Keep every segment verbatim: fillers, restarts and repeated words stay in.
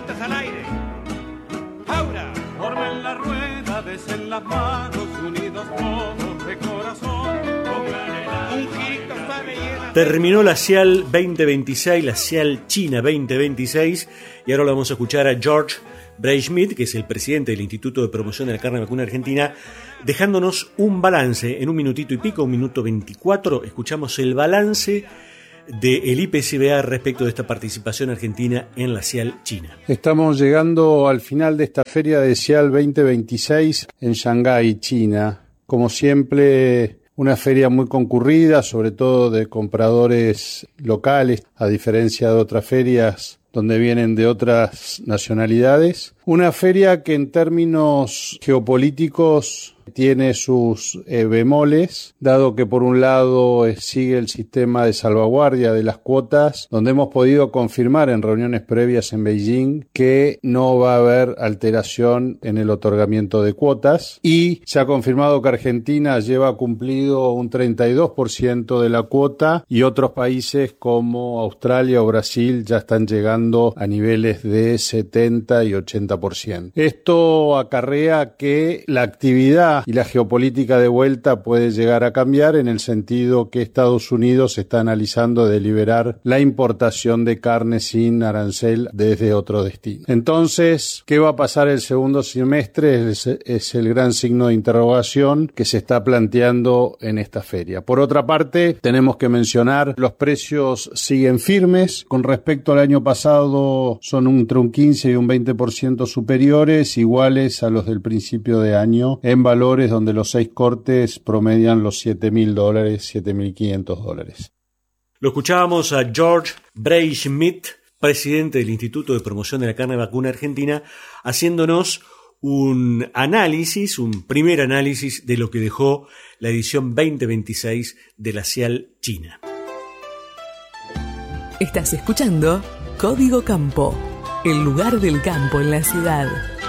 manitas al aire. Ahora. Formen la rueda, desen las manos, unidos todos de corazón. Un girito suave llena. Terminó la Cial veinte veintiséis, la Cial China veinte veintiséis, y ahora lo vamos a escuchar a George Bray-Schmidt, que es el presidente del Instituto de Promoción de la Carne Vacuna Argentina, dejándonos un balance en un minutito y pico, un minuto veinticuatro. Escuchamos el balance del I P C B A respecto de esta participación argentina en la Cial China. Estamos llegando al final de esta feria de Cial veinte veintiséis en Shanghái, China. Como siempre, una feria muy concurrida, sobre todo de compradores locales, a diferencia de otras ferias donde vienen de otras nacionalidades. Una feria que en términos geopolíticos tiene sus eh, bemoles, dado que por un lado eh, sigue el sistema de salvaguardia de las cuotas, donde hemos podido confirmar en reuniones previas en Beijing que no va a haber alteración en el otorgamiento de cuotas, y se ha confirmado que Argentina lleva cumplido un treinta y dos por ciento de la cuota, y otros países como Australia o Brasil ya están llegando a niveles de setenta y ochenta por ciento. Esto acarrea que la actividad y la geopolítica de vuelta puede llegar a cambiar, en el sentido que Estados Unidos está analizando de liberar la importación de carne sin arancel desde otro destino. Entonces, ¿qué va a pasar el segundo semestre? Es, es el gran signo de interrogación que se está planteando en esta feria. Por otra parte, tenemos que mencionar los precios siguen firmes. Con respecto al año pasado, son entre un quince y un veinte por ciento superiores, iguales a los del principio de año, en valor donde los seis cortes promedian los siete mil dólares, siete mil quinientos dólares. Lo escuchábamos a George Bray-Schmidt, presidente del Instituto de Promoción de la Carne Vacuna Argentina, haciéndonos un análisis, un primer análisis de lo que dejó la edición veinte veintiséis de la Cial China. Estás escuchando Código Campo, el lugar del campo en la ciudad.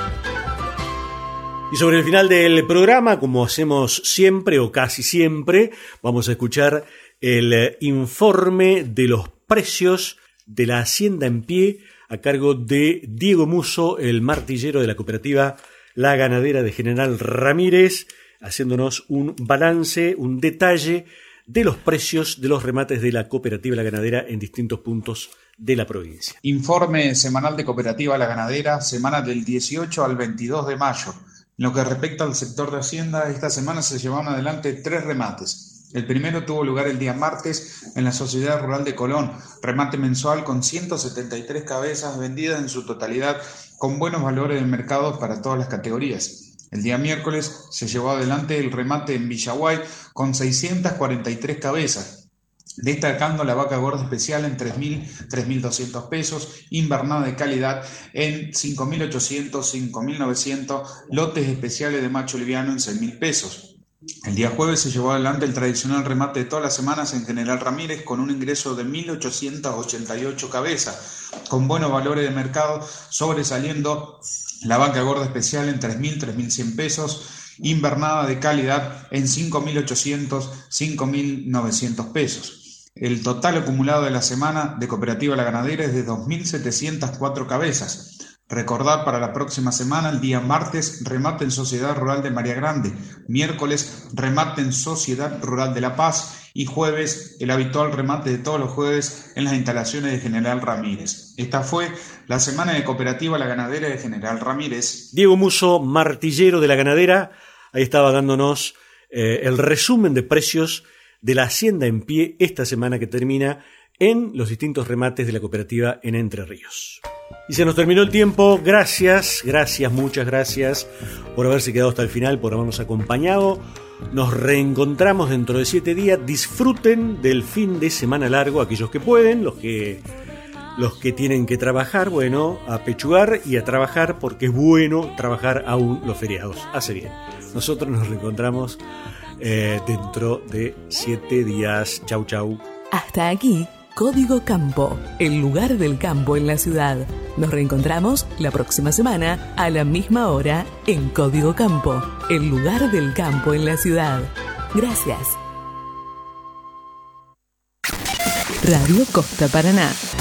Y sobre el final del programa, como hacemos siempre o casi siempre, vamos a escuchar el informe de los precios de la Hacienda en Pie a cargo de Diego Musso, el martillero de la cooperativa La Ganadera de General Ramírez, haciéndonos un balance, un detalle de los precios de los remates de la cooperativa La Ganadera en distintos puntos de la provincia. Informe semanal de cooperativa La Ganadera, semana del dieciocho al veintidós de mayo. En lo que respecta al sector de Hacienda, esta semana se llevaron adelante tres remates. El primero tuvo lugar el día martes en la Sociedad Rural de Colón, remate mensual con ciento setenta y tres cabezas vendidas en su totalidad con buenos valores de mercado para todas las categorías. El día miércoles se llevó adelante el remate en Villaguay con seiscientas cuarenta y tres cabezas, destacando la vaca gorda especial en tres mil, tres mil doscientos pesos, invernada de calidad en cinco mil ochocientos, cinco mil novecientos, lotes especiales de macho liviano en seis mil pesos. El día jueves se llevó adelante el tradicional remate de todas las semanas en General Ramírez con un ingreso de mil ochocientas ochenta y ocho cabezas, con buenos valores de mercado, sobresaliendo la vaca gorda especial en tres mil, tres mil cien pesos, invernada de calidad en cinco mil ochocientos, cinco mil novecientos pesos. El total acumulado de la semana de Cooperativa La Ganadera es de dos mil setecientas cuatro cabezas. Recordar para la próxima semana, el día martes, remate en Sociedad Rural de María Grande, miércoles, remate en Sociedad Rural de La Paz y jueves, el habitual remate de todos los jueves en las instalaciones de General Ramírez. Esta fue la semana de Cooperativa La Ganadera de General Ramírez. Diego Musso, martillero de La Ganadera, ahí estaba dándonos eh, el resumen de precios de la Hacienda en Pie esta semana que termina en los distintos remates de la cooperativa en Entre Ríos. Y se nos terminó el tiempo. Gracias, gracias, muchas gracias por haberse quedado hasta el final, por habernos acompañado. Nos reencontramos dentro de siete días. Disfruten del fin de semana largo, aquellos que pueden, los que, los que tienen que trabajar, bueno, a pechugar y a trabajar, porque es bueno trabajar aún los feriados. Hace bien. Nosotros nos reencontramos eh, dentro de siete días. Chau, chau. Hasta aquí, Código Campo, el lugar del campo en la ciudad. Nos reencontramos la próxima semana a la misma hora en Código Campo, el lugar del campo en la ciudad. Gracias. Radio Costa Paraná.